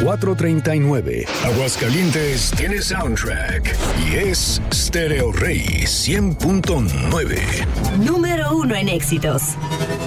439. Aguascalientes tiene soundtrack y es Stereo Rey 100.9. Número 1 en éxitos.